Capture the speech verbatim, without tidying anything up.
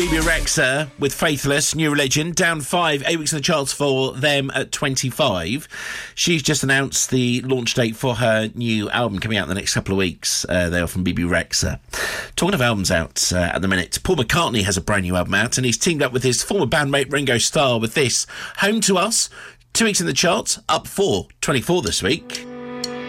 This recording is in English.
Bebe Rexha with Faithless, New Religion, down five, eight weeks in the charts for them at twenty-five. She's just announced the launch date for her new album coming out in the next couple of weeks. Uh, they are from Bebe Rexha. Talking of albums out uh, at the minute, Paul McCartney has a brand new album out, and he's teamed up with his former bandmate Ringo Starr with this, Home to Us, two weeks in the charts, up four, twenty-four this week.